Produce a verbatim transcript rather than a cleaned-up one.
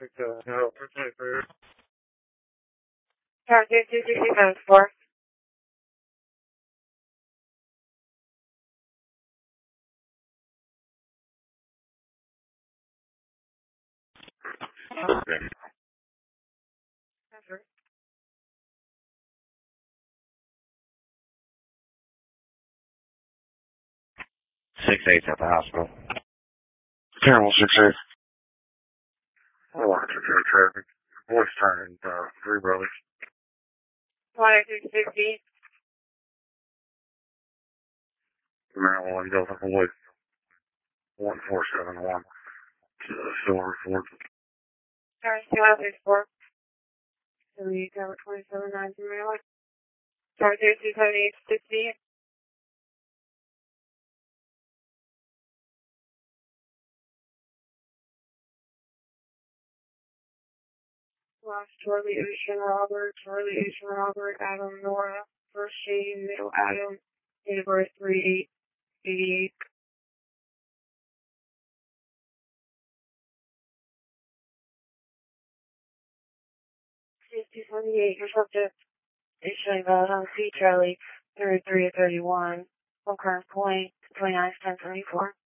Traffic to no, protect for Car two two six seven four. okay. Six eight at the hospital. Channel six eight. I want to check traffic. Voice turning, uh, three brothers. One two sixty. Maryland Delta Police. One four seven one. To Silver Ford. Car two one six four. Three cover twenty seven nine two Maryland. Car two two seven eight sixty. Lost Charlie Ocean Robert, Charlie Ocean Robert, Adam Nora, first Shane, middle Adam, date of birth three eight eighty eight. Two seventy eight, your subject is showing valid on C Charlie thirty three thirty one. One current point, twenty nine ten seventy four.